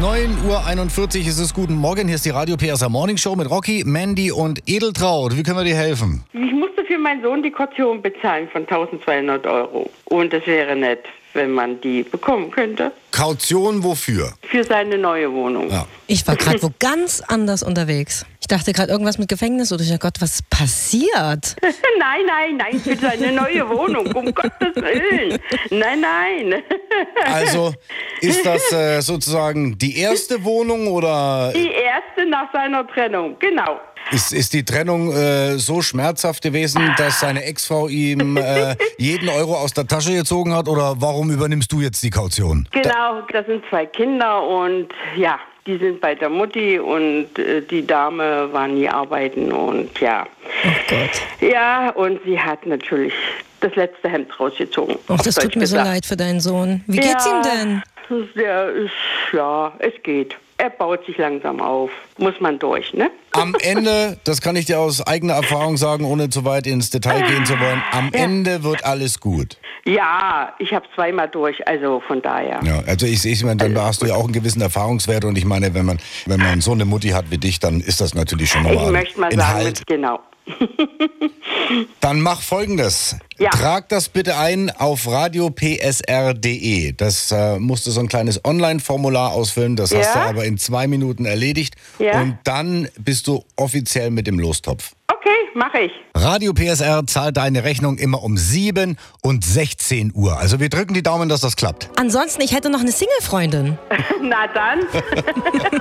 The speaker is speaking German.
9:41 Uhr ist es. Guten Morgen, hier ist die Radio PSR Morning Show mit Rocky, Mandy und Edeltraud. Wie können wir dir helfen? Ich musste für meinen Sohn die Kaution bezahlen von 1.200 €. Und das wäre nett, wenn man die bekommen könnte. Kaution wofür? Für seine neue Wohnung. Ja. Ich war gerade wo ganz anders unterwegs. Ich dachte gerade irgendwas mit Gefängnis oder ich, Gott, was ist passiert? Nein, für seine neue Wohnung, um Gottes Willen. Nein. Also ist das sozusagen die erste Wohnung oder Die erste nach seiner Trennung, genau. ist die Trennung so schmerzhaft gewesen, dass seine Ex-Frau ihm jeden Euro aus der Tasche gezogen hat? Oder warum übernimmst du jetzt die Kaution? Genau, das sind 2 Kinder und ja, die sind bei der Mutti und die Dame war nie arbeiten und ja. Oh Gott. Ja, und sie hat natürlich das letzte Hemd rausgezogen. Och, das auf tut Deutsch mir so gesagt. leid für deinen Sohn. Wie geht's ihm denn? Es geht. Er baut sich langsam auf. Muss man durch, ne? Am Ende, das kann ich dir aus eigener Erfahrung sagen, ohne zu weit ins Detail gehen zu wollen, am Ende wird alles gut. Ja, ich habe 2-mal durch, also von daher. Ja, also ich meine, dann hast du ja auch einen gewissen Erfahrungswert und ich meine, wenn man so eine Mutti hat wie dich, dann ist das natürlich schon Ich mal möchte mal ein sagen, Halt. genau. Dann mach Folgendes. Ja. Trag das bitte ein auf radiopsr.de. Das musst du so ein kleines Online-Formular ausfüllen. Das hast du Ja. aber in 2 Minuten erledigt. Ja. Und dann bist du offiziell mit dem Lostopf. Okay, mache ich. Radio PSR zahlt deine Rechnung immer um 7 und 16 Uhr. Also wir drücken die Daumen, dass das klappt. Ansonsten, ich hätte noch eine Single-Freundin. Na dann.